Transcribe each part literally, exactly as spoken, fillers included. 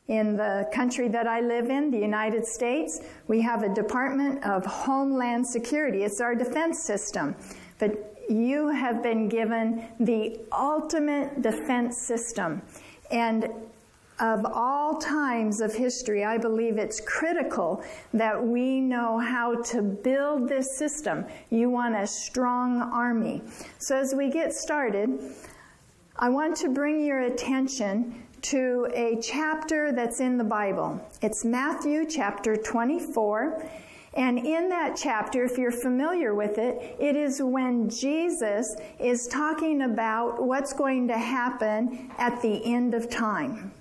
In the country that I live in, the United States, we have a Department of Homeland Security. It's our defense system. But you have been given the ultimate defense system. And of all times of history, I believe it's critical that we know how to build this system. You want a strong army. So as we get started, I want to bring your attention to a chapter that's in the Bible. It's Matthew chapter twenty-four. And in that chapter, if you're familiar with it, it is when Jesus is talking about what's going to happen at the end of time.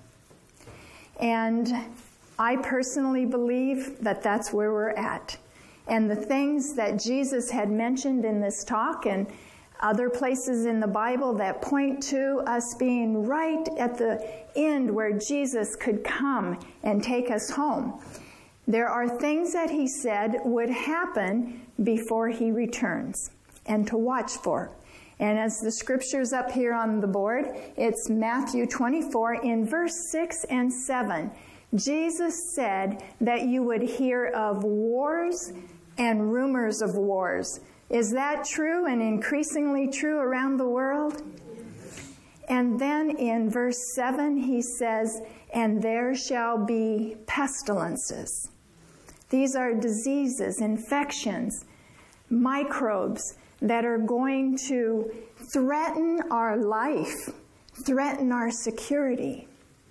And I personally believe that that's where we're at. And the things that Jesus had mentioned in this talk and other places in the Bible that point to us being right at the end where Jesus could come and take us home. There are things that he said would happen before he returns and to watch for. And as the scripture's up here on the board, it's Matthew twenty-four in verse six and seven. Jesus said that you would hear of wars and rumors of wars. Is that true and increasingly true around the world? And then in verse seven he says, and there shall be pestilences. These are diseases, infections, microbes that are going to threaten our life, threaten our security.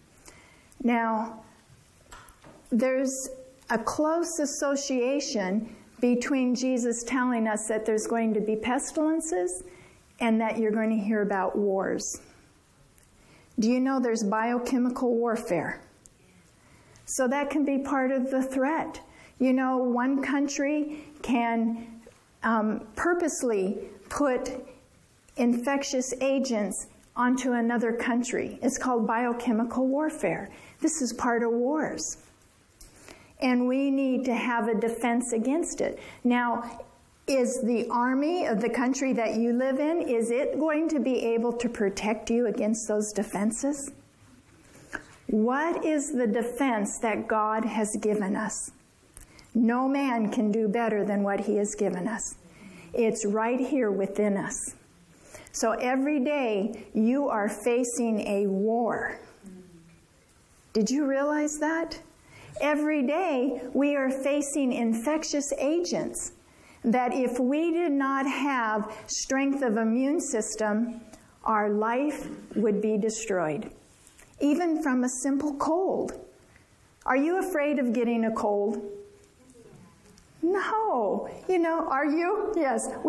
Now, there's a close association between Jesus telling us that there's going to be pestilences and that you're going to hear about wars. Do you know there's biochemical warfare? So that can be part of the threat. You know, one country can um, purposely put infectious agents onto another country. It's called biochemical warfare. This is part of wars. And we need to have a defense against it. Now, is the army of the country that you live in, is it going to be able to protect you against those defenses? What is the defense that God has given us? No man can do better than what he has given us. It's right here within us. So every day you are facing a war. Did you realize that? Every day we are facing infectious agents that if we did not have strength of immune system, our life would be destroyed. Even from a simple cold. Are you afraid of getting a cold? No. You know, are you? Yes. We